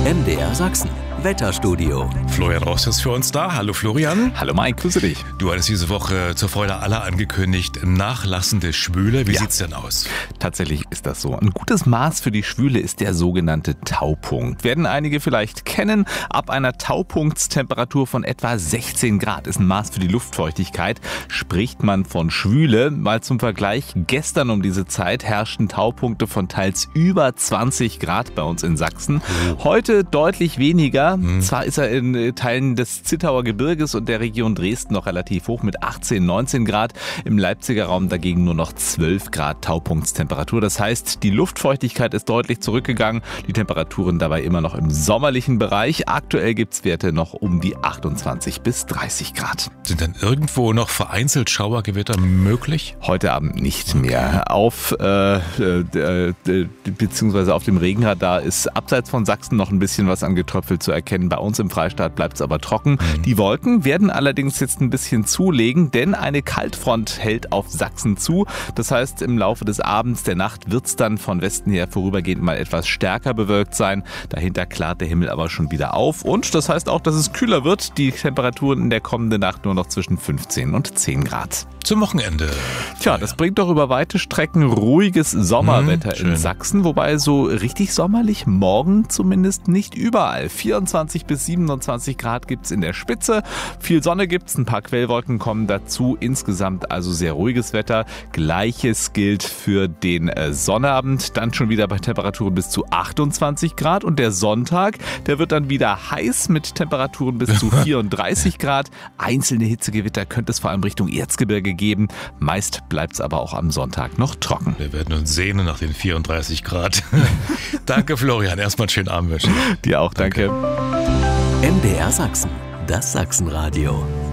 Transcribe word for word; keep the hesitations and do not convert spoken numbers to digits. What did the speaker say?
M D R Sachsen. Wetterstudio. Florian Ross ist für uns da. Hallo Florian. Hallo Mike, grüße dich. Du hattest diese Woche zur Freude aller angekündigt, nachlassende Schwüle. Wie Ja. sieht's denn aus? Tatsächlich ist das so. Ein gutes Maß für die Schwüle ist der sogenannte Taupunkt. Werden einige vielleicht kennen. Ab einer Taupunktstemperatur von etwa sechzehn Grad ist ein Maß für die Luftfeuchtigkeit. Spricht man von Schwüle. Mal zum Vergleich, gestern um diese Zeit herrschten Taupunkte von teils über zwanzig Grad bei uns in Sachsen. Heute deutlich weniger. Mhm. Zwar ist er in Teilen des Zittauer Gebirges und der Region Dresden noch relativ hoch mit achtzehn, neunzehn Grad. Im Leipziger Raum dagegen nur noch zwölf Grad Taupunktstemperatur. Das heißt, die Luftfeuchtigkeit ist deutlich zurückgegangen. Die Temperaturen dabei immer noch im sommerlichen Bereich. Aktuell gibt es Werte noch um die achtundzwanzig bis dreißig Grad. Sind denn irgendwo noch vereinzelt Schauergewitter möglich? Heute Abend nicht mehr. Auf äh, äh, äh, beziehungsweise auf dem Regenradar ist abseits von Sachsen noch ein bisschen was angetröpfelt zu erkennen. Bei uns im Freistaat bleibt es aber trocken. Mhm. Die Wolken werden allerdings jetzt ein bisschen zulegen, denn eine Kaltfront hält auf Sachsen zu. Das heißt, im Laufe des Abends, der Nacht wird es dann von Westen her vorübergehend mal etwas stärker bewölkt sein. Dahinter klart der Himmel aber schon wieder auf. Und das heißt auch, dass es kühler wird. Die Temperaturen in der kommenden Nacht nur noch zwischen fünfzehn und zehn Grad. Zum Wochenende. Tja, das bringt doch über weite Strecken ruhiges Sommerwetter mhm, in Sachsen, wobei so richtig sommerlich morgen zumindest nicht überall. vierundzwanzig bis siebenundzwanzig Grad gibt's in der Spitze, viel Sonne gibt's, ein paar Quellwolken kommen dazu, insgesamt also sehr ruhiges Wetter. Gleiches gilt für den äh, Sonnabend, dann schon wieder bei Temperaturen bis zu achtundzwanzig Grad und der Sonntag, der wird dann wieder heiß mit Temperaturen bis zu vierunddreißig Grad. Einzelne Hitzegewitter könnte es vor allem Richtung Erzgebirge geben. Meist bleibt es aber auch am Sonntag noch trocken. Wir werden uns sehnen nach den vierunddreißig Grad. Danke Florian, erstmal einen schönen Abend wünschen. Dir auch, danke. danke. M D R Sachsen, das Sachsenradio.